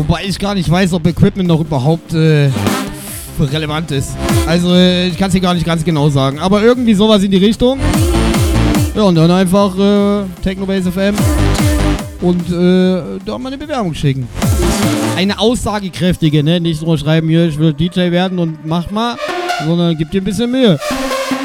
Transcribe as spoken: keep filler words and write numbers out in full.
Wobei ich gar nicht weiß, ob Equipment noch überhaupt äh, relevant ist. Also äh, ich kann es dir gar nicht ganz genau sagen. Aber irgendwie sowas in die Richtung. Ja, und dann einfach äh, Technobase F M und äh, da mal eine Bewerbung schicken. Eine aussagekräftige, ne? Nicht nur schreiben, hier, ich will D J werden und mach mal, sondern gib dir ein bisschen Mühe.